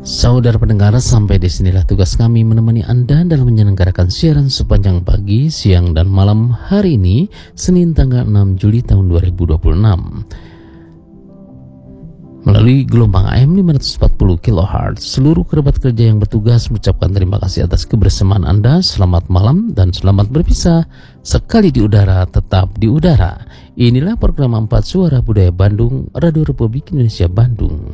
Saudara pendengar, sampai di sinilah tugas kami menemani Anda dalam menyelenggarakan siaran sepanjang pagi, siang, dan malam hari ini, Senin tanggal 6 Juli tahun 2026. Melalui gelombang AM 540 kHz, seluruh kerabat kerja yang bertugas mengucapkan terima kasih atas kebersamaan Anda. Selamat malam dan selamat berpisah. Sekali di udara, tetap di udara. Inilah program 4 Suara Budaya Bandung, Radio Republik Indonesia Bandung.